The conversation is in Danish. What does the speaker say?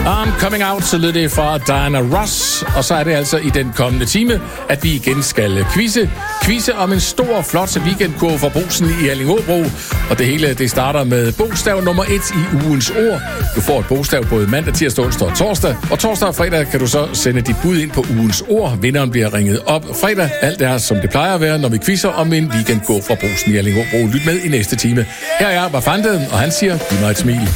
I'm Coming Out, så lød det fra Diana Ross. Og så er det altså i den kommende time, at vi igen skal quizze om en stor, flot weekendkurv fra Brugsen i Allingåbro. Og det hele, det starter med bogstav nummer 1 i ugens ord. Du får et bogstav både mandag, tirsdag, onsdag og torsdag. Og torsdag og fredag kan du så sende dit bud ind på ugens ord. Vinderen bliver ringet op fredag. Alt er, som det plejer at være, når vi quizzer om en weekendkurv fra Brugsen i Allingåbro. Lyt med i næste time. Her er Vafante, og han siger, giv mig et smil.